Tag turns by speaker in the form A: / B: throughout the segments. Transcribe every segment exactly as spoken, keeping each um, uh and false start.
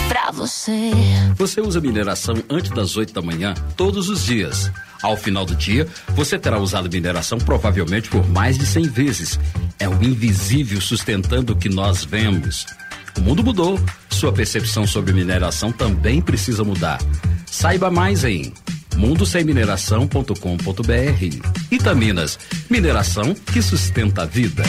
A: pra você.
B: Você usa mineração antes das oito da manhã, todos os dias. Ao final do dia, você terá usado mineração provavelmente por mais de cem vezes. É o invisível sustentando o que nós vemos. O mundo mudou. Sua percepção sobre mineração também precisa mudar. Saiba mais em mundo sem mineração ponto com ponto b r. Itaminas, mineração que sustenta a vida.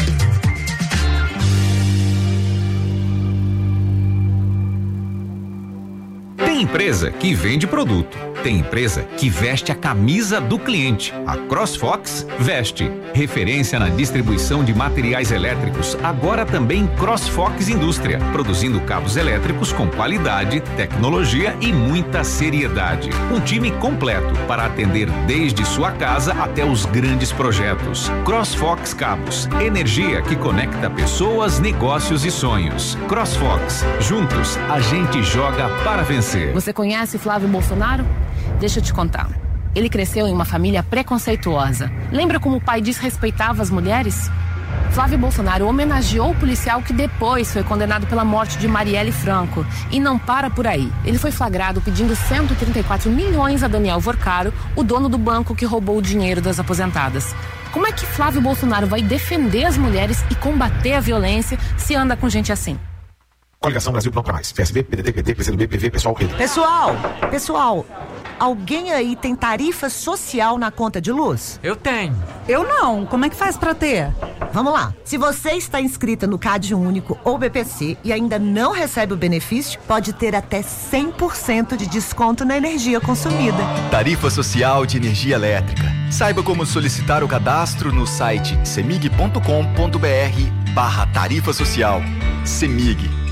C: Tem empresa que vende produto, tem empresa que veste a camisa do cliente. A CrossFox veste. Referência na distribuição de materiais elétricos, agora também CrossFox Indústria, produzindo cabos elétricos com qualidade, tecnologia e muita seriedade. Um time completo para atender desde sua casa até os grandes projetos. CrossFox Cabos, energia que conecta pessoas, negócios e sonhos. CrossFox, juntos a gente joga para vencer.
D: Você conhece Flávio Bolsonaro? Deixa eu te contar. Ele cresceu em uma família preconceituosa. Lembra como o pai desrespeitava as mulheres? Flávio Bolsonaro homenageou o policial que depois foi condenado pela morte de Marielle Franco. E não para por aí. Ele foi flagrado pedindo cento e trinta e quatro milhões a Daniel Vorcaro, o dono do banco que roubou o dinheiro das aposentadas. Como é que Flávio Bolsonaro vai defender as mulheres e combater a violência se anda com gente assim?
E: Coligação Brasil Não Pra Mais. P S B, P D T, P T, P C do B, P V, Pessoal, Rede.
F: Pessoal, pessoal, alguém aí tem tarifa social na conta de luz?
G: Eu tenho.
H: Eu não. Como é que faz pra ter?
F: Vamos lá. Se você está inscrita no Cade Único ou B P C e ainda não recebe o benefício, pode ter até cem por cento de desconto na energia consumida.
I: Tarifa Social de Energia Elétrica. Saiba como solicitar o cadastro no site semig ponto com ponto b r barra tarifa social. Semig.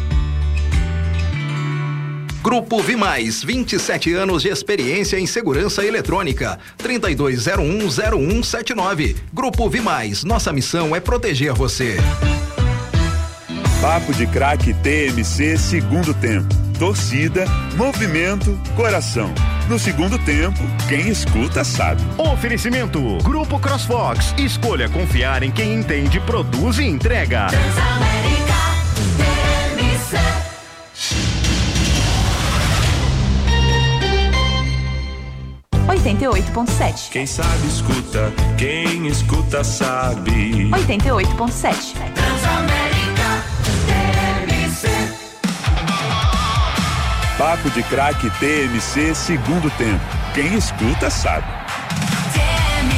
J: Grupo Vimais, vinte e sete anos de experiência em segurança eletrônica. trinta e dois zero um zero um sete nove. Grupo Vimais, nossa missão é proteger você.
K: Papo de Craque T M C segundo tempo. Torcida, movimento, coração. No segundo tempo, quem escuta sabe.
L: Oferecimento, Grupo CrossFox. Escolha confiar em quem entende, produz e entrega.
A: Transamérica T M C.
M: oitenta e oito ponto sete.
N: Quem sabe escuta, quem escuta sabe.
M: oitenta e oito ponto sete.
A: Transamérica T M C.
K: Papo de Craque T M C segundo tempo. Quem escuta sabe.
A: T M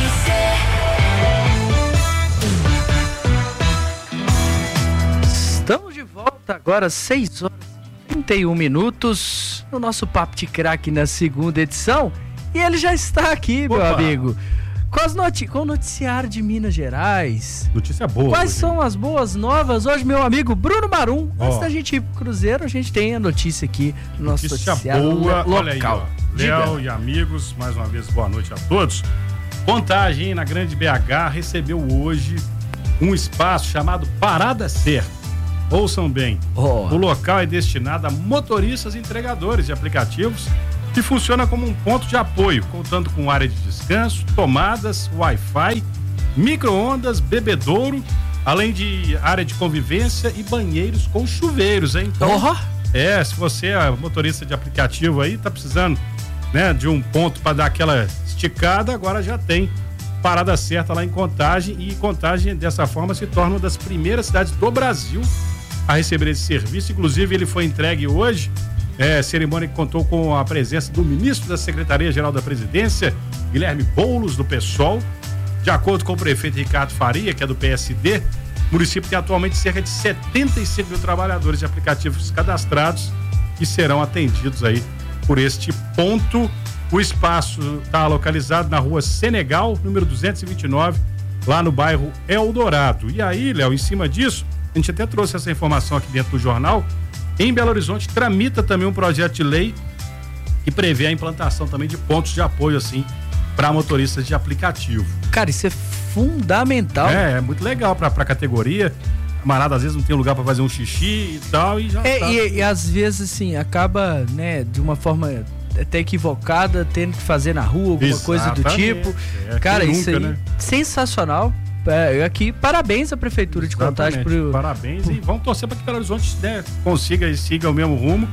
O: C. Estamos de volta agora, seis horas e trinta e um minutos, no nosso Papo de Craque na segunda edição. E ele já está aqui, Opa. meu amigo, com, as noti- com o noticiário de Minas Gerais.
P: Notícia boa.
O: Quais
P: hoje.
O: são as boas novas hoje, meu amigo Bruno Marum? Oh. Antes da gente ir pro Cruzeiro, a gente tem a notícia aqui no nosso
P: notícia
O: noticiário
P: boa.
O: local.
P: Olha aí, ó. Léo e amigos, mais uma vez, boa noite a todos. Contagem na Grande B H recebeu hoje um espaço chamado Parada Certa. Ouçam bem, oh. o local é destinado a motoristas e entregadores de aplicativos que funciona como um ponto de apoio, contando com área de descanso, tomadas, Wi-Fi, micro-ondas, bebedouro, além de área de convivência e banheiros com chuveiros, hein? Então,
O: oh.
P: é, se você é motorista de aplicativo aí, tá precisando, né, de um ponto para dar aquela esticada, agora já tem Parada Certa lá em Contagem, e Contagem dessa forma se torna uma das primeiras cidades do Brasil a receber esse serviço. Inclusive ele foi entregue hoje. É, cerimônia que contou com a presença do ministro da Secretaria-Geral da Presidência, Guilherme Boulos, do PSOL. De acordo com o prefeito Ricardo Faria, que é do P S D, o município tem atualmente cerca de setenta e cinco mil trabalhadores de aplicativos cadastrados que serão atendidos aí por este ponto. O espaço está localizado na rua Senegal, número duzentos e vinte e nove, lá no bairro Eldorado. E aí, Léo, em cima disso, a gente até trouxe essa informação aqui dentro do jornal. Em Belo Horizonte tramita também um projeto de lei que prevê a implantação também de pontos de apoio, assim, para motoristas de aplicativo.
O: Cara, isso é fundamental.
P: É, é muito legal para a categoria. Camarada às vezes não tem lugar para fazer um xixi e tal, e já
O: é,
P: tá.
O: e, e às vezes, assim, acaba, né, de uma forma até equivocada, tendo que fazer na rua alguma Exatamente. coisa do tipo. É, Cara, isso nunca, aí, né? Sensacional. É, aqui, parabéns à Prefeitura de Contagem. Por...
P: Parabéns por... e vamos torcer para que Belo Horizonte, né, consiga e siga o mesmo rumo.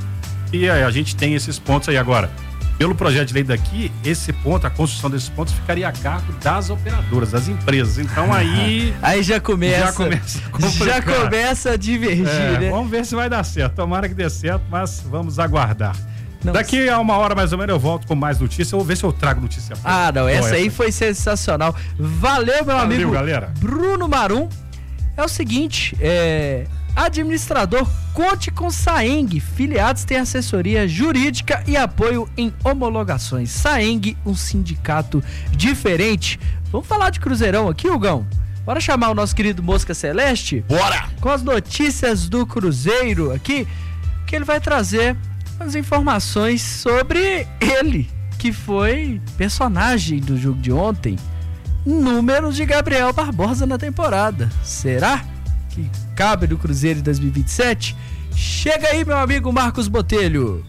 P: e a, a gente tem esses pontos aí agora. Pelo projeto de lei daqui, esse ponto, a construção desses pontos ficaria a cargo das operadoras, das empresas. Então aí...
O: aí já começa,
P: já começa a
O: já começa a divergir, é, né?
P: Vamos ver se vai dar certo. Tomara que dê certo, mas vamos aguardar. Não, Daqui a uma hora mais ou menos eu volto com mais notícias. Eu vou ver se eu trago notícia.
O: Ah, não, essa, essa aí foi sensacional. Valeu, meu Valeu, amigo
P: galera.
O: Bruno Marum. É o seguinte, é... administrador, conte com Saeng. Filiados têm assessoria jurídica e apoio em homologações. Saeng, um sindicato diferente. Vamos falar de Cruzeirão aqui, Hugão? Bora chamar o nosso querido Mosca Celeste?
G: Bora!
O: Com as notícias do Cruzeiro aqui, que ele vai trazer as informações sobre ele, que foi personagem do jogo de ontem. Números de Gabriel Barbosa na temporada. Será que cabe no Cruzeiro em dois mil e vinte e sete? Chega aí, meu amigo Marcos Botelho.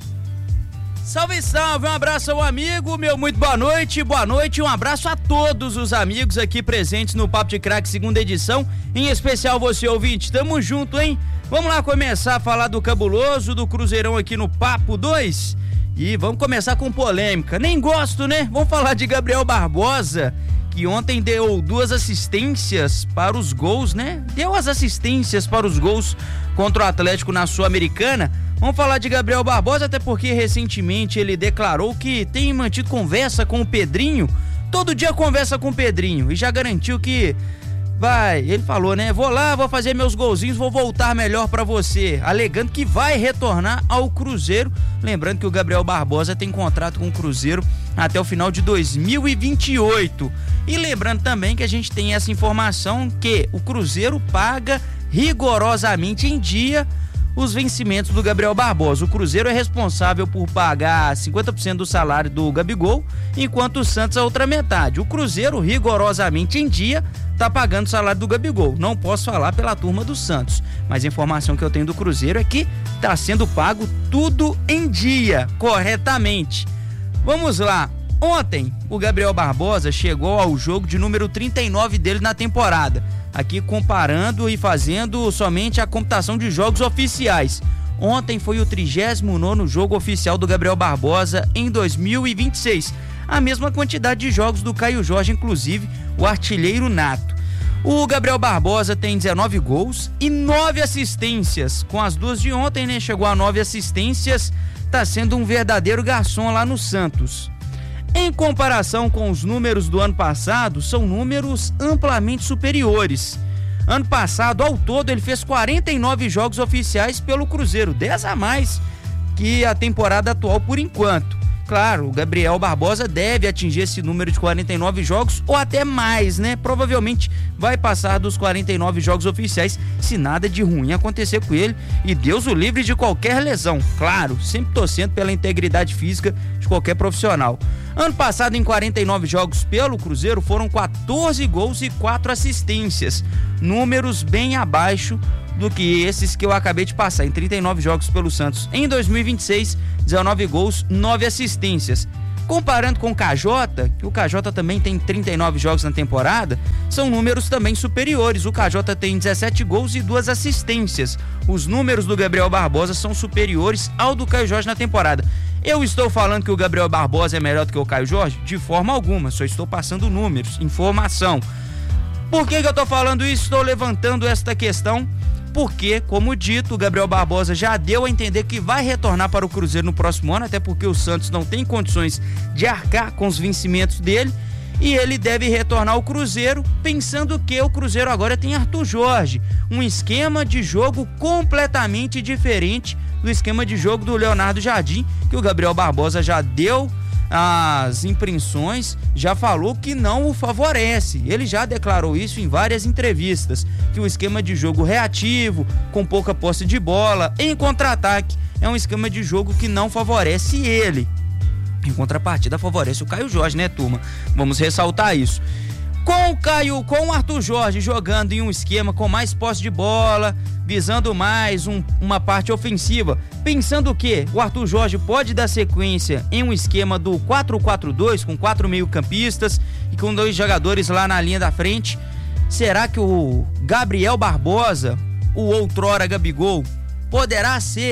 Q: Salve, salve, um abraço ao amigo, meu muito boa noite, boa noite, um abraço a todos os amigos aqui presentes no Papo de Craque segunda edição, em especial você ouvinte, tamo junto, hein? Vamos lá começar a falar do cabuloso, do Cruzeirão aqui no Papo dois e vamos começar com polêmica, nem gosto, né? Vamos falar de Gabriel Barbosa, que ontem deu duas assistências para os gols, né? Deu as assistências para os gols contra o Atlético na Sul-Americana. Vamos falar de Gabriel Barbosa, até porque recentemente ele declarou que tem mantido conversa com o Pedrinho. Todo dia conversa com o Pedrinho e já garantiu que vai, ele falou, né? Vou lá, vou fazer meus golzinhos, vou voltar melhor pra você, alegando que vai retornar ao Cruzeiro. Lembrando que o Gabriel Barbosa tem contrato com o Cruzeiro até o final de dois mil e vinte e oito. E lembrando também que a gente tem essa informação que o Cruzeiro paga rigorosamente em dia os vencimentos do Gabriel Barbosa. O Cruzeiro é responsável por pagar cinquenta por cento do salário do Gabigol, enquanto o Santos a outra metade. O Cruzeiro, rigorosamente em dia, tá pagando o salário do Gabigol. Não posso falar pela turma do Santos, mas a informação que eu tenho do Cruzeiro é que tá sendo pago tudo em dia, corretamente. Vamos lá. Ontem, o Gabriel Barbosa chegou ao jogo de número trinta e nove dele na temporada. Aqui comparando e fazendo somente a computação de jogos oficiais. Ontem foi o trigésimo nono jogo oficial do Gabriel Barbosa em dois mil e vinte e seis. A mesma quantidade de jogos do Caio Jorge, inclusive o artilheiro nato. O Gabriel Barbosa tem dezenove gols e nove assistências. Com as duas de ontem, né? Chegou a nove assistências. Tá sendo um verdadeiro garçom lá no Santos. Em comparação com os números do ano passado, são números amplamente superiores. Ano passado, ao todo, ele fez quarenta e nove jogos oficiais pelo Cruzeiro, dez a mais que a temporada atual por enquanto. Claro, o Gabriel Barbosa deve atingir esse número de quarenta e nove jogos ou até mais, né? Provavelmente vai passar dos quarenta e nove jogos oficiais se nada de ruim acontecer com ele e Deus o livre de qualquer lesão. Claro, sempre torcendo pela integridade física de qualquer profissional. Ano passado, em quarenta e nove jogos pelo Cruzeiro, foram quatorze gols e quatro assistências. Números bem abaixo do que esses que eu acabei de passar. Em trinta e nove jogos pelo Santos. Em dois mil e vinte e seis, dezenove gols, nove assistências. Comparando com o K J, que o K J também tem trinta e nove jogos na temporada, são números também superiores. O K J tem dezessete gols e duas assistências. Os números do Gabriel Barbosa são superiores ao do Caio Jorge na temporada. Eu estou falando que o Gabriel Barbosa é melhor do que o Caio Jorge? De forma alguma, só estou passando números, informação. Por que que eu estou falando isso? Estou levantando esta questão porque, como dito, o Gabriel Barbosa já deu a entender que vai retornar para o Cruzeiro no próximo ano, até porque o Santos não tem condições de arcar com os vencimentos dele, e ele deve retornar ao Cruzeiro, pensando que o Cruzeiro agora tem Arthur Jorge, um esquema de jogo completamente diferente do esquema de jogo do Leonardo Jardim, que o Gabriel Barbosa já deu as impressões, já falou que não o favorece. Ele já declarou isso em várias entrevistas, que o esquema de jogo reativo, com pouca posse de bola, em contra-ataque, é um esquema de jogo que não favorece ele. Em contrapartida, favorece o Caio Jorge, né, turma? Vamos ressaltar isso. Com o Caio, com o Arthur Jorge jogando em um esquema com mais posse de bola, visando mais um, uma parte ofensiva, pensando que o Arthur Jorge pode dar sequência em um esquema do quatro quatro dois, com quatro meio-campistas e com dois jogadores lá na linha da frente, será que o Gabriel Barbosa, o outrora Gabigol, poderá ser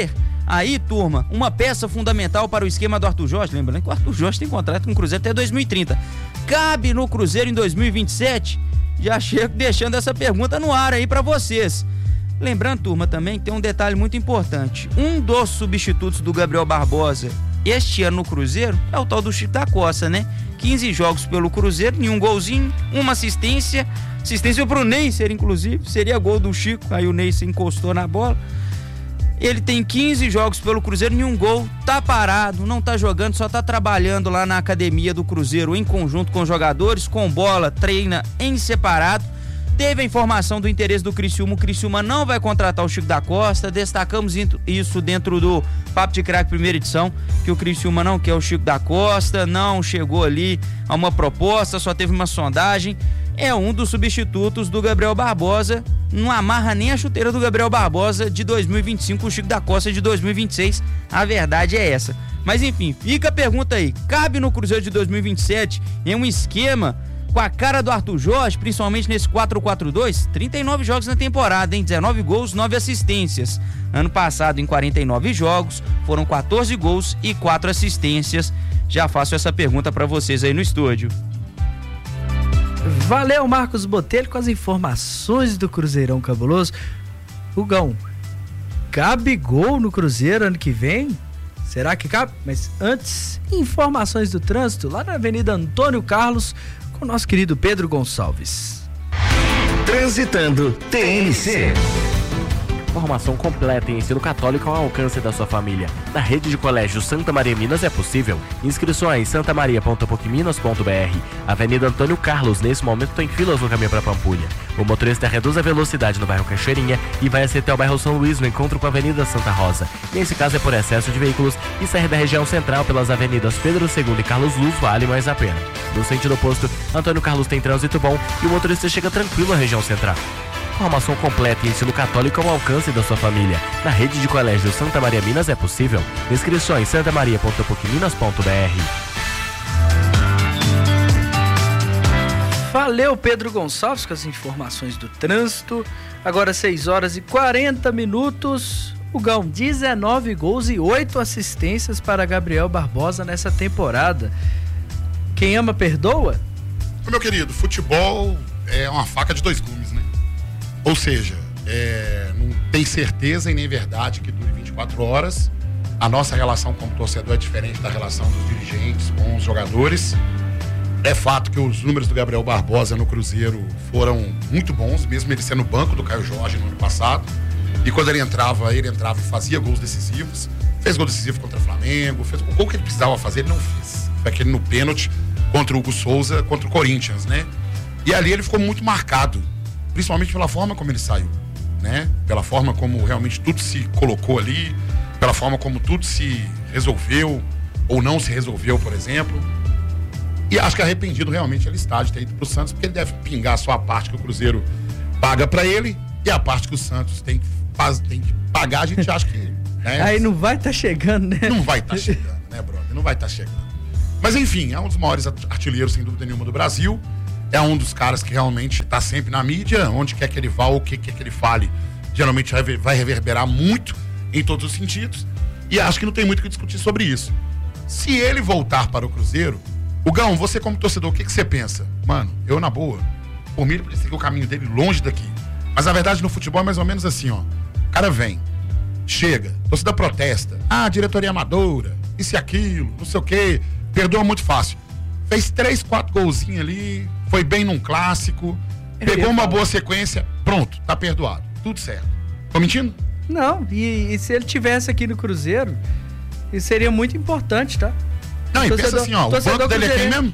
Q: Aí, turma, uma peça fundamental para o esquema do Arthur Jorge, lembrando que o Arthur Jorge tem contrato com o Cruzeiro até dois mil e trinta. Cabe no Cruzeiro em dois mil e vinte e sete? Já chego deixando essa pergunta no ar aí para vocês. Lembrando, turma, também que tem um detalhe muito importante. Um dos substitutos do Gabriel Barbosa este ano no Cruzeiro é o tal do Chico da Costa, né? quinze jogos pelo Cruzeiro, nenhum golzinho, uma assistência, assistência pro Neisser, inclusive, seria gol do Chico, aí o Neisser encostou na bola. Ele tem quinze jogos pelo Cruzeiro, nenhum gol, tá parado, não tá jogando, só tá trabalhando lá na academia do Cruzeiro em conjunto com os jogadores, com bola, treina em separado. Teve a informação do interesse do Criciúma, o Criciúma não vai contratar o Chico da Costa, destacamos isso dentro do Papo de Craque primeira edição, que o Criciúma não quer o Chico da Costa, não chegou ali a uma proposta, só teve uma sondagem. É um dos substitutos do Gabriel Barbosa, não amarra nem a chuteira do Gabriel Barbosa de dois mil e vinte e cinco, o Chico da Costa de dois mil e vinte e seis, a verdade é essa. Mas enfim, fica a pergunta aí, cabe no Cruzeiro de dois mil e vinte e sete em um esquema com a cara do Arthur Jorge, principalmente nesse quatro quatro dois, trinta e nove jogos na temporada, hein? dezenove gols, nove assistências. Ano passado, em quarenta e nove jogos, foram quatorze gols e quatro assistências. Já faço essa pergunta para vocês aí no estúdio.
O: Valeu, Marcos Botelho, com as informações do Cruzeirão Cabuloso. Hugão, cabe gol no Cruzeiro ano que vem? Será que cabe? Mas antes, informações do trânsito lá na Avenida Antônio Carlos, com o nosso querido Pedro Gonçalves.
L: Transitando T N C.
G: Formação completa em ensino católico ao alcance da sua família. Na rede de colégio Santa Maria Minas é possível. Inscrições santamaria ponto puc minas ponto br. Avenida Antônio Carlos, nesse momento tem filas no caminho para Pampulha. O motorista reduz a velocidade no bairro Cachoeirinha e vai até o bairro São Luís no encontro com a Avenida Santa Rosa. Nesse caso é por excesso de veículos e sair da região central pelas avenidas Pedro segundo e Carlos Luz vale mais a pena. No sentido oposto, Antônio Carlos tem trânsito bom e o motorista chega tranquilo à região central. Formação completa em ensino católico ao alcance da sua família. Na rede de colégio Santa Maria Minas é possível. Inscrições santamaria ponto puc minas ponto br.
O: Valeu, Pedro Gonçalves, com as informações do trânsito. Agora seis horas e quarenta minutos. O Gão, dezenove gols e oito assistências para Gabriel Barbosa nessa temporada. Quem ama, perdoa?
R: Meu querido, futebol é uma faca de dois gumes, né? Ou seja, é, não tem certeza e nem verdade que dure vinte e quatro horas. A nossa relação como torcedor é diferente da relação dos dirigentes com os jogadores. É fato que os números do Gabriel Barbosa no Cruzeiro foram muito bons, mesmo ele sendo banco do Caio Jorge no ano passado. E quando ele entrava, ele entrava e fazia gols decisivos. Fez gol decisivo contra o Flamengo, fez o gol que ele precisava fazer, ele não fez. Foi aquele no pênalti contra o Hugo Souza, contra o Corinthians, né? E ali ele ficou muito marcado, principalmente pela forma como ele saiu, né? Pela forma como realmente tudo se colocou ali, pela forma como tudo se resolveu ou não se resolveu, por exemplo. E acho que arrependido realmente ele está de ter ido pro Santos, porque ele deve pingar só a parte que o Cruzeiro paga pra ele e a parte que o Santos tem que, faz, tem que pagar, a gente acha que... Né?
O: Aí não vai estar tá chegando, né?
R: Não vai estar tá chegando, né, brother? Não vai estar tá chegando. Mas enfim, é um dos maiores artilheiros, sem dúvida nenhuma, do Brasil. É um dos caras que realmente está sempre na mídia, onde quer que ele vá ou o que quer que ele fale, geralmente vai reverberar muito em todos os sentidos. E acho que não tem muito o que discutir sobre isso. Se ele voltar para o Cruzeiro, o Gão, você como torcedor, o que, que você pensa? Mano, eu na boa, por mim ele podia seguir o caminho dele longe daqui. Mas na verdade no futebol é mais ou menos assim, ó. O cara vem, chega, torcida protesta, ah, diretoria amadora, isso e aquilo, não sei o quê, perdoa muito fácil. Fez três, quatro golzinhos ali, foi bem num clássico, eu pegou uma falar. boa sequência, pronto, tá perdoado, tudo certo. Tô mentindo?
O: Não, e, e se ele tivesse aqui no Cruzeiro, isso seria muito importante, tá?
R: Não, e pensa assim, ó, o banco dele é quem mesmo?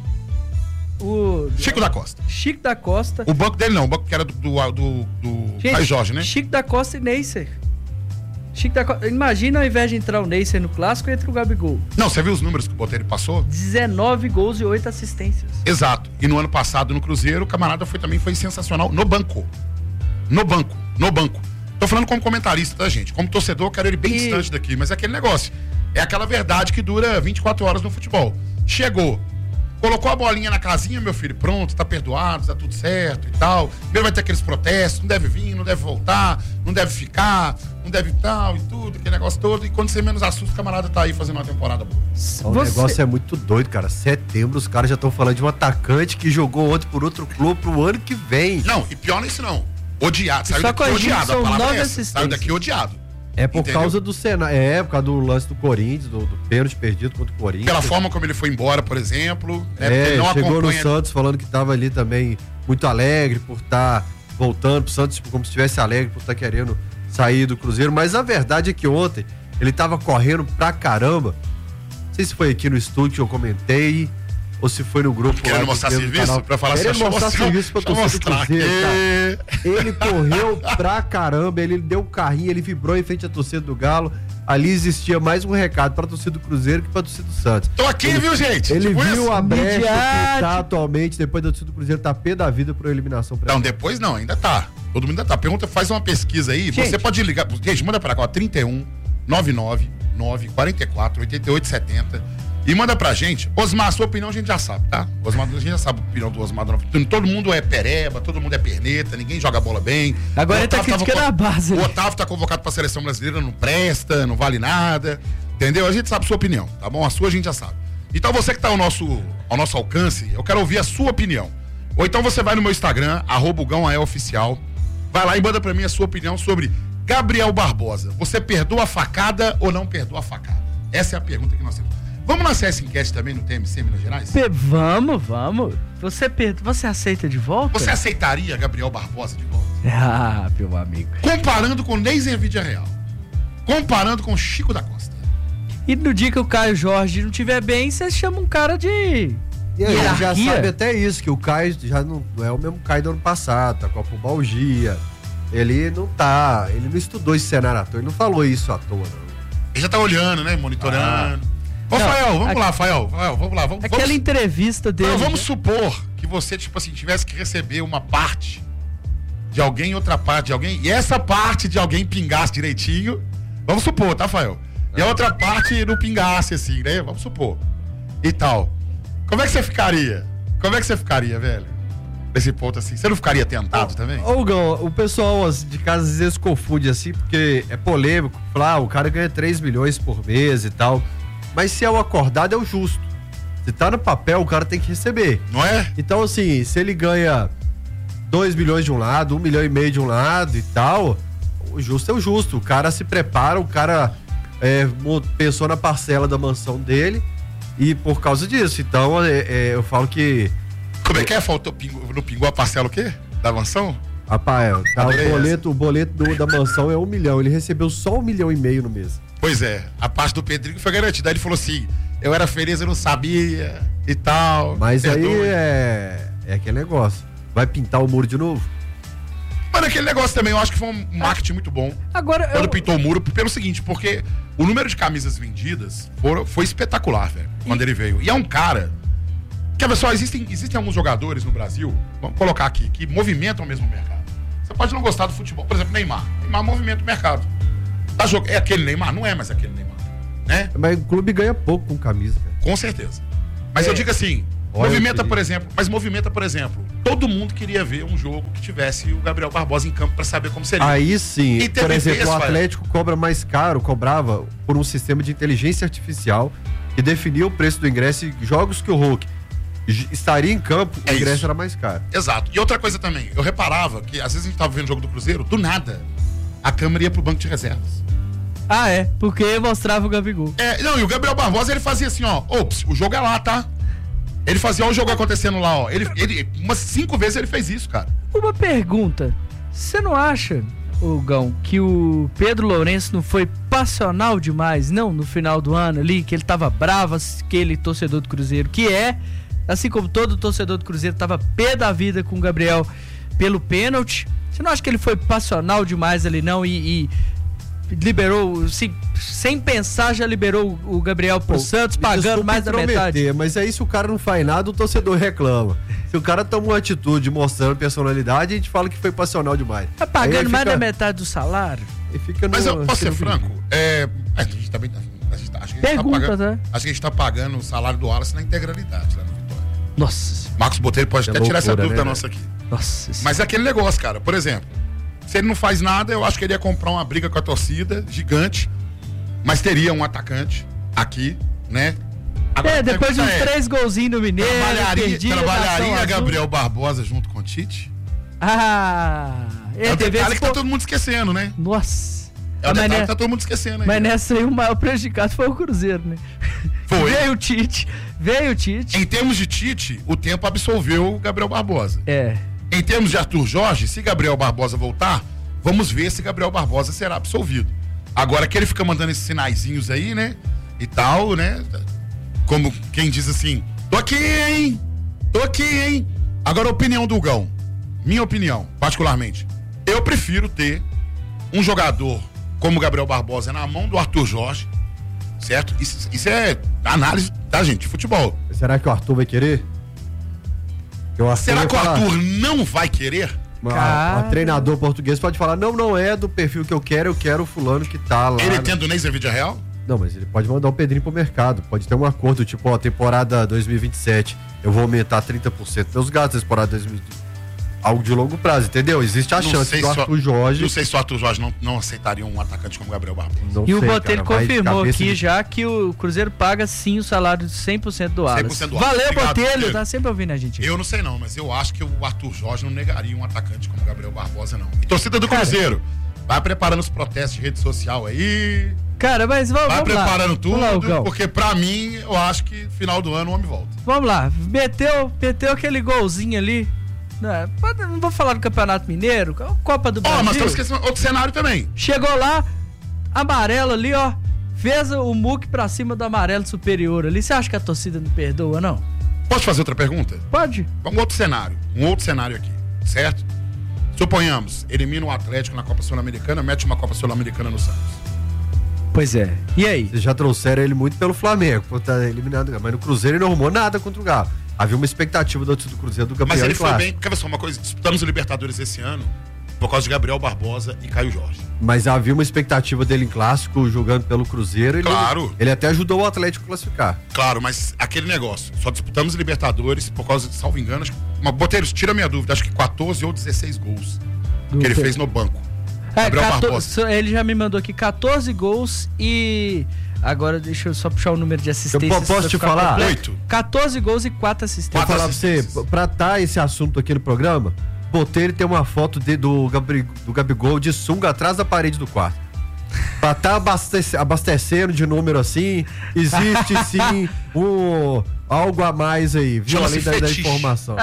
O: O...
R: Chico da Costa.
O: Chico da Costa.
R: O banco dele não, o banco que era do, do, do, do Caio Jorge, né?
O: Chico da Costa e Neisser. Chico da Costa. Imagina, ao invés de entrar o Neisser no clássico, entra o Gabigol.
R: Não, você viu os números que o Botelho passou?
O: dezenove gols e oito assistências.
R: Exato. E no ano passado, no Cruzeiro, o camarada foi, também foi sensacional no banco. No banco. No banco. Tô falando como comentarista, tá, gente? Como torcedor, eu quero ele bem e... distante daqui. Mas é aquele negócio. É aquela verdade que dura vinte e quatro horas no futebol. Chegou. Colocou a bolinha na casinha, meu filho, pronto, tá perdoado, tá tudo certo e tal. Primeiro vai ter aqueles protestos, não deve vir, não deve voltar, não deve ficar, não deve tal e tudo, aquele negócio todo. E quando você menos assusta, o camarada tá aí fazendo uma temporada boa.
S: O você... negócio é muito doido, cara. Setembro, os caras já estão falando de um atacante que jogou ontem por outro clube pro ano que vem.
R: Não, e pior não é isso não. Odiado, saiu daqui odiado, a palavra é essa. Saiu daqui odiado.
S: É por
R: Entendeu?
S: causa do cenário, é por causa do lance do Corinthians, do, do pênalti perdido contra o Corinthians.
R: Pela forma como ele foi embora, por exemplo. Né?
S: É,
R: ele não
S: chegou
R: acompanha...
S: no Santos falando que tava ali também muito alegre por estar tá voltando pro Santos, tipo, como se estivesse alegre por estar tá querendo sair do Cruzeiro. Mas a verdade é que ontem ele tava correndo pra caramba. Não sei se foi aqui no estúdio que eu comentei ou se foi no grupo.
R: Querendo mostrar serviço?
S: Canal.
R: Pra falar
S: Querendo
R: assim,
S: mostrar
R: mostrar,
S: serviço pra torcida do Cruzeiro,
R: que...
S: cara. Ele correu pra caramba, ele deu um carrinho, ele vibrou em frente à torcida do Galo. Ali existia mais um recado pra torcida do Cruzeiro que pra torcida do Santos.
R: Tô aqui,
S: ele,
R: viu, gente?
S: Ele
R: tipo
S: viu
R: isso?
S: a brecha que
R: Midiático.
S: tá atualmente, depois da torcida do Cruzeiro tá pé da vida por eliminação.
R: Não, depois não, ainda tá. Todo mundo ainda tá. Pergunta, faz uma pesquisa aí. Gente. Você pode ligar. Gente, manda pra cá, ó, trinta e um, noventa e nove, nove, quarenta e quatro, oitenta e oito, setenta. E manda pra gente. Osmar, a sua opinião a gente já sabe, tá? Osmar, a gente já sabe a opinião do Osmar. Todo mundo é pereba, todo mundo é perneta, ninguém joga bola bem.
O: Agora ele tá criticando a base.
R: O Otávio tá convocado pra seleção brasileira, não presta, não vale nada. Entendeu? A gente sabe a sua opinião, tá bom? A sua a gente já sabe. Então você que tá ao nosso, ao nosso alcance, eu quero ouvir a sua opinião. Ou então você vai no meu Instagram, arroba Oficial, vai lá e manda pra mim a sua opinião sobre Gabriel Barbosa. Você perdoa a facada ou não perdoa a facada? Essa é a pergunta que nós temos. Vamos lançar essa enquete também no T M C Minas Gerais?
O: P- vamos, vamos. Você, per- você aceita de volta?
R: Você aceitaria Gabriel Barbosa de volta?
O: Ah, meu amigo.
R: Comparando com Neiser Vídea Real. Comparando com Chico da Costa.
O: E no dia que o Caio Jorge não estiver bem, você chama um cara de...
S: E aí, ele já sabe até isso, que o Caio já não, não é o mesmo Caio do ano passado, tá com a pubalgia. Ele não tá, ele não estudou esse cenário à toa, ele não falou isso à toa, não.
R: Ele já tá olhando, né, monitorando. Ah. Ô,
O: Não,
R: Fael, vamos
O: a...
R: lá, Fael, Fael, vamos lá. Vamos,
O: Aquela
R: vamos...
O: entrevista dele.
R: Não, vamos supor que você, tipo assim, tivesse que receber uma parte de alguém, outra parte de alguém, e essa parte de alguém pingasse direitinho. Vamos supor, tá, Fael? E a outra parte não pingasse, assim, né? Vamos supor. E tal. Como é que você ficaria? Como é que você ficaria, velho? Nesse ponto, assim. Você não ficaria tentado também?
S: Ô, Gão, o pessoal de casa às vezes confunde, assim, porque é polêmico. Falar, ah, o cara ganha três milhões por mês e tal. Mas se é o acordado, é o justo. Se tá no papel, o cara tem que receber.
R: Não é?
S: Então, assim, se ele ganha dois milhões de um lado, um milhão e meio de um lado e tal, o justo é o justo. O cara se prepara, o cara é, pensou na parcela da mansão dele e por causa disso. Então, é, é, eu falo que...
R: Como é que é? Faltou, não pingou a parcela o quê? Da mansão?
S: Rapaz, tá, o boleto, o boleto do, da mansão é um milhão. Ele recebeu só um milhão e meio no mês.
R: Pois é, a parte do Pedrinho foi garantida. Aí ele falou assim, eu era feliz, eu não sabia e tal.
S: Mas aí é, é aquele negócio. Vai pintar o muro de novo?
R: Mano, aquele negócio também, eu acho que foi um marketing muito bom.
O: Agora,
R: Quando
O: eu...
R: pintou o muro, pelo seguinte, porque o número de camisas vendidas foram, foi espetacular, velho, quando e... ele veio. E é um cara... Que, pessoal, existem, existem alguns jogadores no Brasil, vamos colocar aqui, que movimentam o mesmo mercado. Você pode não gostar do futebol. Por exemplo, Neymar. Neymar movimenta o mercado. Tá jog... É aquele Neymar? Não é mais aquele Neymar. Né?
S: Mas o clube ganha pouco com camisa. Cara.
R: Com certeza. Mas é. eu digo assim, Olha movimenta, por exemplo, mas movimenta, por exemplo, todo mundo queria ver um jogo que tivesse o Gabriel Barbosa em campo pra saber como seria.
S: Aí sim,
R: e
S: por exemplo,
R: vez,
S: o Atlético vai... cobra mais caro, cobrava por um sistema de inteligência artificial que definia o preço do ingresso e jogos que o Hulk estaria em campo, é o ingresso isso. era mais caro.
R: Exato. E outra coisa também, eu reparava que às vezes a gente tava vendo o jogo do Cruzeiro, do nada, a câmera ia pro banco de reservas.
O: Ah, é? Porque mostrava o Gabigol.
R: É, não, e o Gabriel Barbosa, ele fazia assim, ó, ops, o jogo é lá, tá? Ele fazia ó, o jogo acontecendo lá, ó. Ele, ele, umas cinco vezes ele fez isso, cara.
O: Uma pergunta, você não acha, ô Gão, que o Pedro Lourenço não foi passional demais, não, no final do ano ali, que ele tava bravo, aquele torcedor do Cruzeiro, que é... Assim como todo torcedor do Cruzeiro tava pé da vida com o Gabriel pelo pênalti. Você não acha que ele foi passional demais ali, não? E, e liberou, assim, sem pensar, já liberou o Gabriel pro Pô, Santos, pagando mais da metade.
S: Mas aí, se o cara não faz nada, o torcedor reclama. Se o cara toma uma atitude mostrando personalidade, a gente fala que foi passional demais.
O: Tá pagando mais fica... da metade do salário?
S: E fica no,
R: mas eu posso ser franco? É, a gente também... A gente tá, acho que a gente
O: Pergunta,
R: tá pagando,
O: né?
R: acho que a gente tá pagando o salário do Wallace na integralidade, lá no Vitória.
O: Nossa.
R: Marcos Botelho pode
S: É
R: até tirar essa
S: loucura,
R: dúvida
S: né,
R: nossa aqui.
O: Nossa.
R: Mas é aquele negócio, cara. Por exemplo, se ele não faz nada, eu acho que ele ia comprar uma briga com a torcida gigante, mas teria um atacante aqui, né? Agora,
O: É, depois de uns
R: é,
O: três golzinhos no Mineiro,
R: Trabalharia,
O: perdia,
R: trabalharia
O: nação azul.
R: Gabriel Barbosa junto com o Tite?
O: Ah,
R: É o
O: teve
R: detalhe
O: esse
R: que tá
O: po-
R: todo mundo esquecendo, né?
O: Nossa.
R: É o
O: Ah, mas
R: detalhe
O: ne-
R: que tá todo mundo esquecendo aí.
O: Mas
R: né?
O: nessa aí o maior prejudicado foi o Cruzeiro, né?
R: Foi.
O: Veio o Tite, veio o Tite.
R: Em termos de Tite, o tempo absolveu o Gabriel Barbosa.
O: É.
R: Em termos de Arthur Jorge, se Gabriel Barbosa voltar, vamos ver se Gabriel Barbosa será absolvido. Agora que ele fica mandando esses sinaizinhos aí, né? E tal, né? Como quem diz assim, tô aqui, hein? Tô aqui, hein? Agora a opinião do Gão. Minha opinião, particularmente. Eu prefiro ter um jogador como o Gabriel Barbosa na mão do Arthur Jorge, certo? Isso, isso é análise da gente, de futebol.
S: Será que o Arthur vai querer? Que o Arthur
R: Será
S: vai
R: que o
S: falar-
R: Arthur não vai querer?
S: Uma- um treinador português pode falar, não, não é do perfil que eu quero, eu quero o fulano que tá lá.
R: Ele
S: né?
R: tendo o Ney Vida Real?
S: Não, mas ele pode mandar o Pedrinho pro mercado. Pode ter um acordo, tipo, ó, temporada dois mil e vinte e sete, eu vou aumentar trinta por cento meus gastos, temporada dois mil e vinte e sete. Algo de longo prazo, entendeu? Existe a
R: Não
S: chance
R: sei
S: do
R: se o-
S: Arthur Jorge.
R: Não sei se o Arthur Jorge não, não aceitaria um atacante como Gabriel Barbosa.
S: Não
O: E o
S: sei,
O: Botelho
S: cara, vai de
O: confirmou
S: cabeça
O: aqui
S: de-
O: já que o Cruzeiro paga sim o salário de cem por cento do Alas.
R: cem por cento do Alas.
O: Valeu,
R: Obrigado,
O: Botelho,
R: Botelho.
O: tá sempre ouvindo a gente.
R: Eu não sei não, mas eu acho que o Arthur Jorge não negaria um atacante como Gabriel Barbosa, não. E torcida do
O: Cara,
R: Cruzeiro, vai preparando os protestos de rede social aí.
O: Cara, mas vamos,
R: Vai
O: vamos lá.
R: preparando tudo,
O: Vamos lá, Hugão.
R: porque pra mim, eu acho que final do ano o homem volta.
O: Vamos lá, meteu, meteu aquele golzinho ali. Não, pode- não vou falar do Campeonato Mineiro, Copa do
R: Ó,
O: Brasil.
R: mas temos que outro cenário também.
O: Chegou lá, amarelo ali, ó. Fez o muque pra cima do amarelo superior ali. Você acha que a torcida não perdoa, não?
R: Posso fazer outra pergunta?
O: Pode.
R: Um outro cenário, um outro cenário aqui, certo? Suponhamos, elimina o Atlético na Copa Sul-Americana, mete uma Copa Sul-Americana no Santos.
O: Pois é. E aí?
S: Vocês já trouxeram ele muito pelo Flamengo, por estar eliminado. Mas no Cruzeiro ele não arrumou nada contra o Galo. Havia uma expectativa do do Cruzeiro do Gabriel
R: Mas ele
S: em
R: foi
S: clássico.
R: bem, porque olha só, uma coisa, disputamos o Libertadores esse ano por causa de Gabriel Barbosa e Caio Jorge.
S: Mas havia uma expectativa dele em clássico, jogando pelo Cruzeiro. Ele,
R: Claro.
S: Ele até ajudou o Atlético a classificar.
R: Claro, mas aquele negócio, só disputamos Libertadores por causa, de, salvo engano, acho que, mas Boteiros, tira a minha dúvida, acho que quatorze ou dezesseis gols
O: Do
R: que ele
O: quê?
R: fez no banco.
O: É,
R: Gabriel
O: quatorze,
R: Barbosa.
O: ele já me mandou aqui quatorze gols e agora deixa eu só puxar o número de assistências.
S: Eu posso
O: pra
S: te
O: ficar
S: falar?
O: completo.
R: Oito.
O: quatorze gols e quatro assistências.
S: Vou falar pra você, pra tá esse assunto aqui no programa, Botelho tem uma foto de- do, Gabri, do Gabigol de sunga atrás da parede do quarto. Pra tá abastece- abastecendo de número assim, existe sim um, algo a mais aí, viu?
R: Chama-se
S: Além da, da
R: fetiche.
S: informação.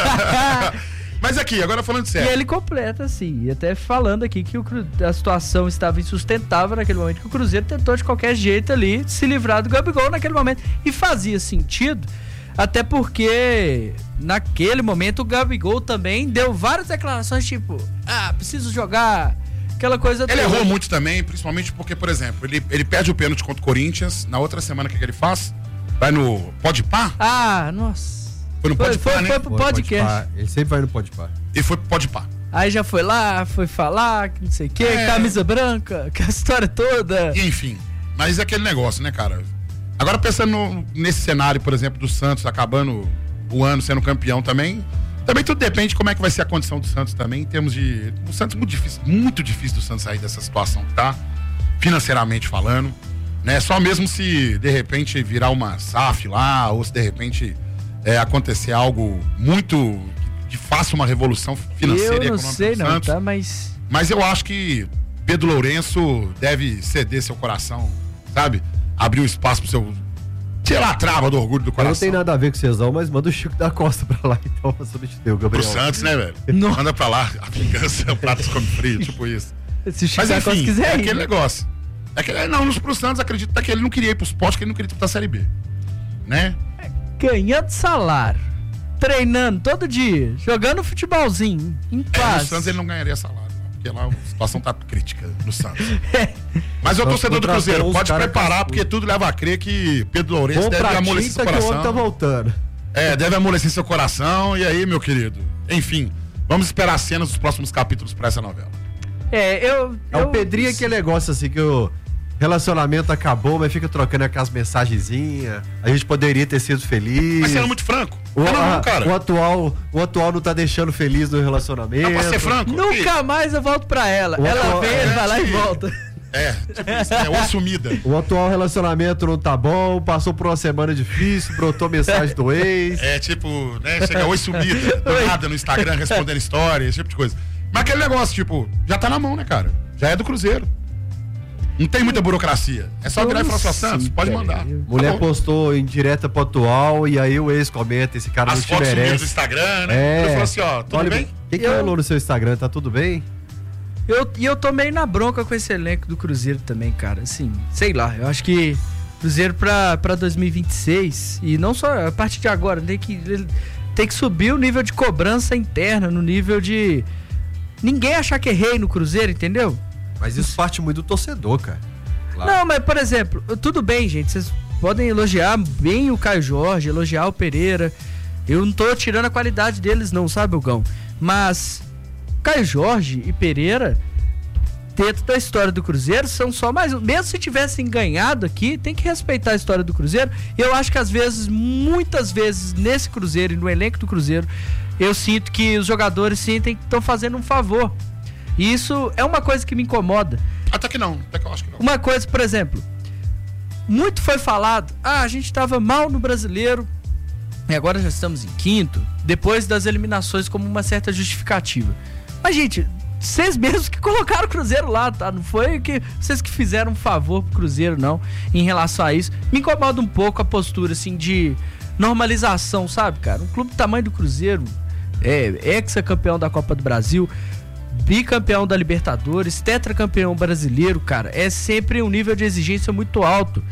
R: Mas aqui, agora falando
O: E
R: sério.
O: ele completa, assim, e até falando aqui que o Cru- a situação estava insustentável naquele momento, que o Cruzeiro tentou de qualquer jeito ali se livrar do Gabigol naquele momento. E fazia sentido, até porque naquele momento o Gabigol também deu várias declarações, tipo, ah, preciso jogar, aquela coisa
R: Ele
O: toda.
R: errou muito também, principalmente porque, por exemplo, ele, ele perde o pênalti contra o Corinthians, na outra semana o que, que ele faz? Vai no Podpah?
O: Ah, nossa.
R: Foi no
O: Foi-
R: Podpah,
O: foi-
R: né?
O: foi pro podcast.
S: Podpah. Ele sempre vai no Podpah.
R: E foi pro Podpah.
O: Aí já foi lá, foi falar, que não sei o que,
R: É.
O: camisa branca, que a história toda.
R: E, enfim, mas é aquele negócio, né, cara? Agora pensando no- nesse cenário, por exemplo, do Santos acabando o ano sendo campeão também, também tudo depende de como é que vai ser a condição do Santos também, em termos de... O Santos é muito difícil, muito difícil do Santos sair dessa situação que tá, financeiramente falando, né? Só mesmo se, de repente, virar uma S A F lá, ou se, de repente, é, acontecer algo muito... que faça uma revolução financeira e
O: Eu não
R: econômica
O: sei
R: do
O: não,
R: Santos.
O: tá, mas...
R: Mas eu acho que Pedro Lourenço deve ceder seu coração, sabe? Abrir o espaço pro seu... Tirar a trava do orgulho do
S: Não
R: coração.
S: tem nada a ver com o Cezão, mas manda o Chico da Costa pra lá, então, pra substituir o
R: Pro
S: Gabriel.
R: Santos, né, velho? Manda pra lá, a vingança, pratos come frio, tipo isso.
O: Se o Chico
R: Mas
O: da Costa
R: enfim,
O: quiser
R: é
O: ir,
R: aquele
O: né?
R: negócio. É aquele, não, nos pro Santos, acredito até que ele não queria ir pro esporte, que ele não queria disputar a Série B. Né?
O: Ganhando salário, treinando todo dia, jogando futebolzinho, em
R: É,
O: paz.
R: no Santos ele não ganharia salário, porque lá a situação tá crítica no Santos. Mas o torcedor do
S: Contratou
R: Cruzeiro,
S: uns
R: pode
S: cara
R: preparar,
S: cascudo.
R: porque tudo leva a crer que Pedro Lourenço
S: Vou
R: deve
S: pra
R: amolecer seu
S: tinta que o homem
R: coração.
S: tá voltando.
R: É, deve amolecer seu coração. E aí, meu querido? Enfim, vamos esperar as cenas dos próximos capítulos pra essa novela.
O: É, eu...
S: É
O: eu...
S: o Pedrinho aquele negócio assim que eu... relacionamento acabou, mas fica trocando aquelas mensagenzinhas. A gente poderia ter sido feliz.
R: Mas sendo muito franco.
S: O,
R: não, não,
S: a-
R: cara.
S: o atual, o atual não tá deixando feliz no relacionamento.
R: Não, pra ser franco.
O: Nunca mais eu volto pra ela.
S: O
O: Ela
S: atual-
O: vem, ele vai lá e volta.
R: É, tipo isso, é ou sumida.
S: O atual relacionamento não tá bom, passou por uma semana difícil, brotou mensagem do ex.
R: É tipo, né? Chega oi sumida, do nada no Instagram respondendo história, esse tipo de coisa. Mas aquele negócio, tipo, já tá na mão, né, cara? Já é do Cruzeiro. Não tem muita burocracia. É só virar e falar assim, ó, Santos, pode mandar.
S: Mulher
R: Tá bom.
S: postou em direta pro atual e aí o ex comenta, esse cara
R: As
S: não te
R: fotos sumidas
S: merece.
R: do Instagram, né?
S: É.
R: Ele falou assim, ó, tudo
S: Olha,
R: bem?
S: Quem que rolou no seu Instagram? Tá tudo bem?
O: Eu, e eu tô meio na bronca com esse elenco do Cruzeiro também, cara. Assim, sei lá, eu acho que Cruzeiro pra, pra dois mil e vinte e seis, e não só a partir de agora, tem que, tem que subir o nível de cobrança interna, no nível de ninguém achar que errei no Cruzeiro, entendeu?
S: Mas isso parte muito do torcedor, cara. Claro.
O: Não, mas por exemplo, tudo bem, gente, vocês podem elogiar bem o Caio Jorge, elogiar o Pereira. Eu não tô tirando a qualidade deles não, sabe, Hugão? Mas Caio Jorge e Pereira, dentro da história do Cruzeiro, são só mais... Mesmo se tivessem ganhado aqui, tem que respeitar a história do Cruzeiro. E eu acho que às vezes, muitas vezes, nesse Cruzeiro e no elenco do Cruzeiro, eu sinto que os jogadores sentem que estão fazendo um favor. E isso é uma coisa que me incomoda.
R: Até que não, até que eu acho que não.
O: Uma coisa, por exemplo, muito foi falado, ah, a gente tava mal no Brasileiro, e agora já estamos em quinto, depois das eliminações como uma certa justificativa. Mas, gente, vocês mesmos que colocaram o Cruzeiro lá, tá? Não foi que vocês que fizeram um favor pro Cruzeiro, não, em relação a isso. Me incomoda um pouco a postura, assim, de normalização, sabe, cara? Um clube do tamanho do Cruzeiro, é ex-campeão da Copa do Brasil, bicampeão da Libertadores, tetracampeão brasileiro, cara, é sempre um nível de exigência muito alto.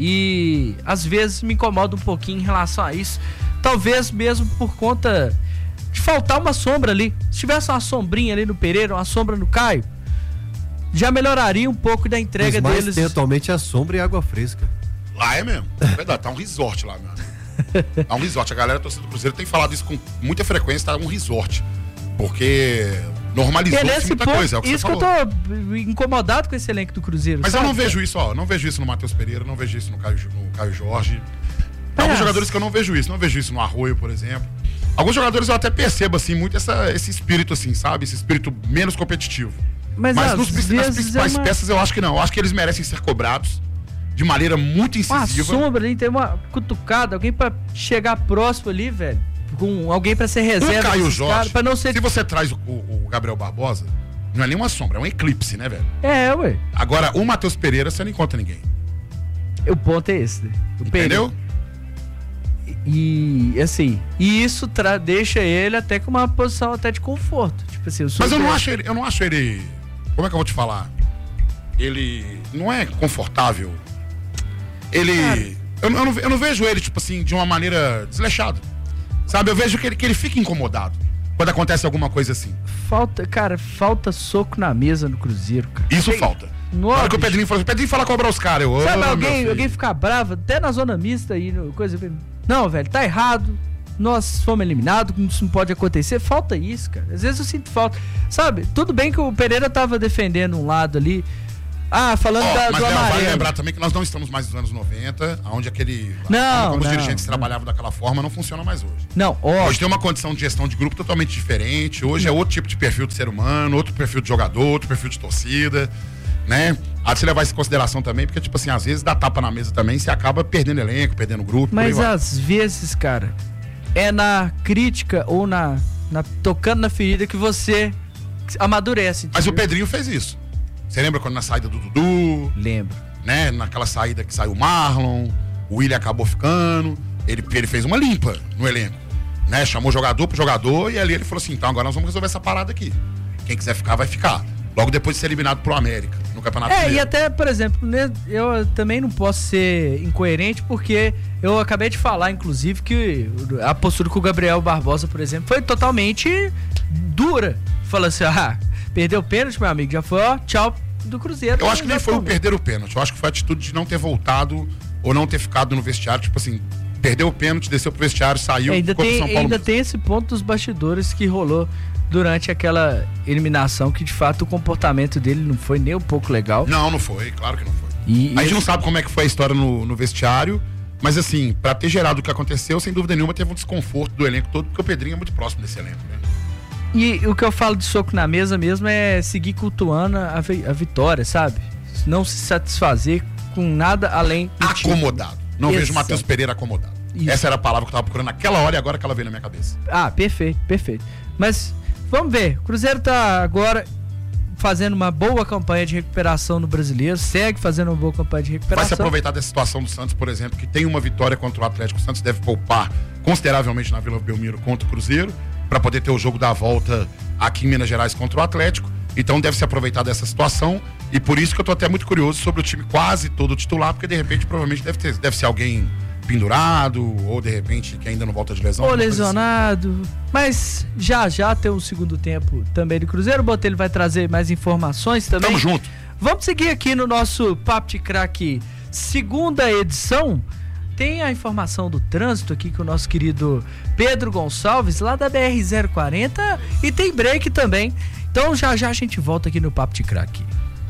O: E às vezes me incomoda um pouquinho em relação a isso. Talvez mesmo por conta de faltar uma sombra ali. Se tivesse uma sombrinha ali no Pereira, uma sombra no Caio, já melhoraria um pouco da entrega
S: Os mais
O: deles.
S: tem atualmente é sombra e água fresca.
R: Lá é mesmo, é verdade, tá um resort lá, meu amigo. Tá um resort, a galera torcida do Cruzeiro tem falado isso com muita frequência, tá um resort. Porque normalizou
O: É nesse
R: muita
O: ponto,
R: coisa, é o que
O: isso
R: você
O: que
R: falou.
O: eu tô incomodado com esse elenco do Cruzeiro.
R: Mas
O: sabe?
R: eu não vejo isso, ó. Não vejo isso no Matheus Pereira, não vejo isso no Caio, no Caio Jorge. Tem
O: É.
R: alguns jogadores que eu não vejo isso. Não vejo isso no Arroio, por exemplo. Alguns jogadores eu até percebo, assim, muito essa, esse espírito, assim, sabe? Esse espírito menos competitivo.
O: Mas,
R: Mas
O: às
R: nos, nas
O: vezes
R: principais
O: é uma-
R: peças eu acho que não. Eu acho que eles merecem ser cobrados de maneira muito
O: Uma
R: incisiva.
O: sombra ali, tem uma cutucada, alguém pra chegar próximo ali, velho. Com alguém pra ser reserva.
R: O Caio
O: desses
R: Jorge,
O: caras, pra não ser...
R: se você traz o, o- o Gabriel Barbosa, não é nenhuma sombra, é um eclipse, né, velho?
O: É, ué.
R: Agora, o Matheus Pereira, você não encontra ninguém.
O: O ponto é esse, né? O
R: Entendeu?
O: Pereira. E, assim, e isso tra- deixa ele até com uma posição até de conforto. Tipo assim, eu sou
R: Mas eu não
O: dele.
R: acho ele, eu não acho ele. Como é que eu vou te falar? Ele não é confortável. Ele. Eu, não- eu, não, eu não vejo ele, tipo assim, de uma maneira desleixada. Sabe? Eu vejo que ele, que ele fica incomodado quando acontece alguma coisa assim.
O: Falta, cara, falta soco na mesa no Cruzeiro, cara.
R: Isso
O: Sei-
R: falta.
O: Nossa,
R: Na hora que o Pedrinho falou, o Pedrinho fala cobrar os caras. Eu,
O: Sabe,
R: "Ô, meu
O: alguém,
R: filho."
O: alguém ficar bravo, até na zona mista aí, no- coisa. Não, velho, tá errado. Nós fomos eliminados, isso não pode acontecer. Falta isso, cara. Às vezes eu sinto falta. Sabe, tudo bem que o Pereira tava defendendo um lado ali. Ah, falando
R: Ó,
O: da,
R: mas
O: do
R: Léo,
O: amarelo.
R: vale lembrar também que nós não estamos mais nos anos noventa, onde aquele.
O: Não,
R: como os
O: não,
R: dirigentes
O: não.
R: trabalhavam daquela forma, não funciona mais hoje.
O: Não, ó.
R: Hoje tem uma condição de gestão de grupo totalmente diferente. Hoje é outro tipo de perfil de ser humano, outro perfil de jogador, outro perfil de torcida, né? Há de se levar isso em consideração também, porque, tipo assim, às vezes dá tapa na mesa também, você acaba perdendo elenco, perdendo grupo.
O: Mas
R: por aí vai.
O: às vezes, cara, é na crítica ou na, na tocando na ferida que você amadurece.
R: Mas o
O: entendeu?
R: Pedrinho fez isso. Você lembra quando na saída do Dudu?
O: Lembro.
R: Né? Naquela saída que saiu o Marlon, o William acabou ficando. Ele, ele fez uma limpa no elenco. Né? Chamou jogador pro jogador e ali ele falou assim: então agora nós vamos resolver essa parada aqui. Quem quiser ficar, vai ficar. Logo depois de ser eliminado pro América, no Campeonato
O: É, e
R: Mineiro.
O: até, por exemplo, né, eu também não posso ser incoerente, porque eu acabei de falar, inclusive, que a postura com o Gabriel Barbosa, por exemplo, foi totalmente dura. Falou assim, ah, perdeu o pênalti, meu amigo, já foi, ó, tchau do Cruzeiro.
R: Eu acho que nem
O: Já
R: foi o
O: tomou.
R: perder o pênalti. Eu acho que foi a atitude de não ter voltado ou não ter ficado no vestiário. Tipo assim, perdeu o pênalti, desceu pro vestiário, saiu,
O: É, ainda
R: ficou pro
O: tem,
R: São Paulo.
O: ainda tem esse ponto dos bastidores que rolou durante aquela eliminação, que de fato o comportamento dele não foi nem um pouco legal.
R: Não, não foi, claro que não foi.
O: E,
R: a gente
O: esse...
R: não sabe como é que foi a história no, no vestiário, mas assim, pra ter gerado o que aconteceu, sem dúvida nenhuma, teve um desconforto do elenco todo, porque o Pedrinho é muito próximo desse elenco, né?
O: E o que eu falo de soco na mesa mesmo é seguir cultuando a, vi- a vitória, sabe? Não se satisfazer com nada além do
R: acomodado.
O: time.
R: Não
O: Exato.
R: vejo o Matheus Pereira acomodado.
O: Isso.
R: Essa era a palavra que eu tava procurando naquela hora e agora que ela veio na minha cabeça.
O: Ah, perfeito, perfeito. Mas vamos ver, o Cruzeiro tá agora fazendo uma boa campanha de recuperação no Brasileiro, segue fazendo uma boa campanha de recuperação.
R: Vai se aproveitar dessa situação do Santos, por exemplo, que tem uma vitória contra o Atlético. O Santos deve poupar consideravelmente na Vila Belmiro contra o Cruzeiro, para poder ter o jogo da volta aqui em Minas Gerais contra o Atlético. Então deve se aproveitar dessa situação, e por isso que eu tô até muito curioso sobre o time quase todo titular, porque de repente provavelmente deve, ter, deve ser alguém pendurado, ou de repente que ainda não volta de lesão.
O: Ou lesionado, assim. Mas já já tem um segundo tempo também do Cruzeiro. O Botelho vai trazer mais informações também.
R: Tamo junto.
O: Vamos seguir aqui no nosso Papo de Craque segunda edição. Tem a informação do trânsito aqui com o nosso querido Pedro Gonçalves, lá da B R zero quarenta, e tem break também. Então já já a gente volta aqui no Papo de Craque.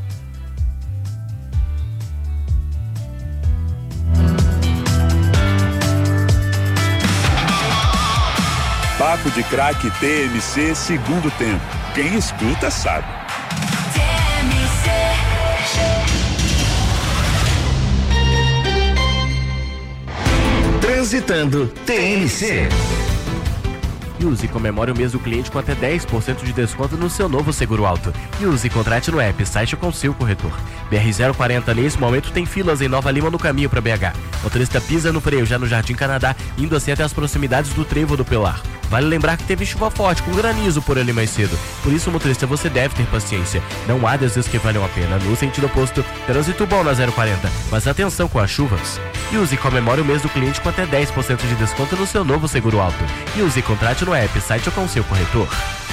K: Papo de Craque T M C segundo tempo. Quem escuta sabe.
L: Transitando T M C.
G: Use e comemore o mês do cliente com até dez por cento de desconto no seu novo seguro alto. Use e contrate no app, site ou com seu corretor. B R zero quarenta nesse momento tem filas em Nova Lima no caminho para B H. Motorista pisa no freio já no Jardim Canadá, indo assim até as proximidades do Trevo do Pilar. Vale lembrar que teve chuva forte, com granizo por ali mais cedo. Por isso, motorista, você deve ter paciência. Não há desvios que valham a pena. No sentido oposto, trânsito bom na zero quarenta. Mas atenção com as chuvas. Use e comemore o mês do cliente com até dez por cento de desconto no seu novo seguro alto. Use e contrate no app, site ou com seu corretor.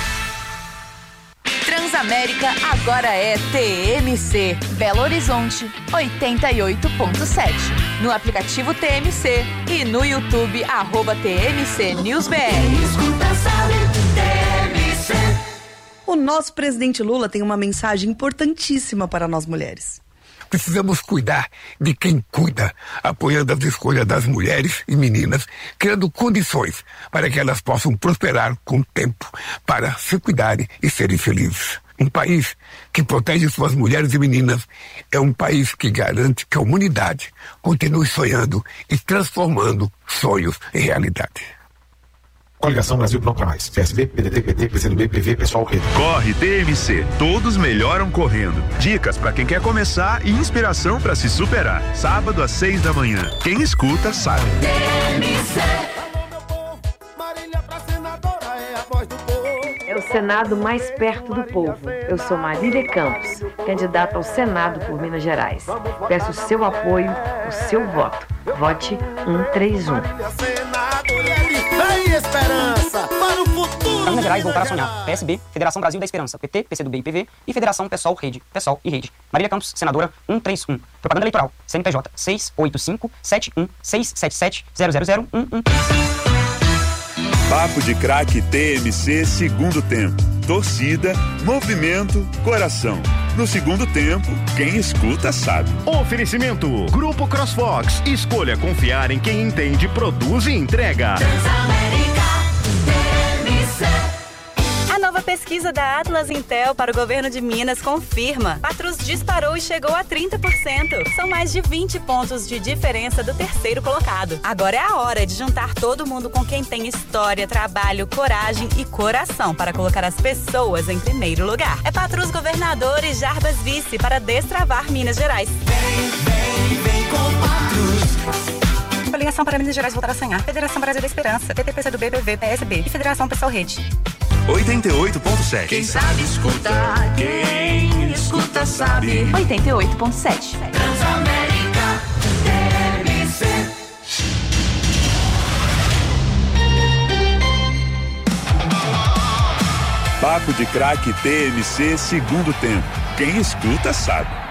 M: Transamérica agora é T M C. Belo Horizonte, oitenta e oito ponto sete. No aplicativo T M C e no YouTube, arroba T M C News B R.
A: Escuta, sabe, T M C.
T: O nosso presidente Lula tem uma mensagem importantíssima para nós mulheres.
U: Precisamos cuidar de quem cuida, apoiando as escolhas das mulheres e meninas, criando condições para que elas possam prosperar com o tempo, para se cuidarem e serem felizes. Um país que protege suas mulheres e meninas é um país que garante que a humanidade continue sonhando e transformando sonhos em realidade.
E: Coligação Brasil Pronto Pra Mais. P S B, P D T, P T, P C do B, P V, Pessoal, Rede.
L: Corre T M C. Todos melhoram correndo. Dicas para quem quer começar e inspiração para se superar. Sábado às seis da manhã. Quem escuta sabe.
A: T M C.
V: É o Senado mais perto do povo. Eu sou Marília Campos, candidata ao Senado por Minas Gerais. Peço o seu apoio, o seu voto. Vote cento e trinta e um.
A: Vem esperança para o futuro.
W: Minas Gerais voltar a sonhar. P S B, Federação Brasil da Esperança, P T, P C do B e P V e Federação Pessoal Rede, Pessoal e Rede. Marília Campos, senadora cento e trinta e um. Propaganda eleitoral, C N P J seis oito cinco sete um seis sete sete zero zero zero um um.
K: Papo de Craque T M C segundo tempo. Torcida, movimento, coração. No segundo tempo, quem escuta sabe.
L: Oferecimento Grupo CrossFox. Escolha confiar em quem entende, produz e entrega.
A: Transamérica, T M C.
X: A nova pesquisa da Atlas Intel para o governo de Minas confirma. Patrus disparou e chegou a trinta por cento. São mais de vinte pontos de diferença do terceiro colocado. Agora é a hora de juntar todo mundo com quem tem história, trabalho, coragem e coração para colocar as pessoas em primeiro lugar. É Patrus governador e Jarbas vice para destravar Minas Gerais.
A: Vem, vem, vem com Patrus.
X: Coligação para Minas Gerais voltar a sonhar. Federação Brasil da Esperança, P T, P C do B, P V, P S B e Federação Pessoal Rede.
L: oitenta e oito ponto sete.
A: Quem sabe escutar, quem escuta sabe.
M: oitenta e oito ponto sete.
A: Transamérica, T M C.
K: Papo de Craque T M C segundo tempo. Quem escuta sabe.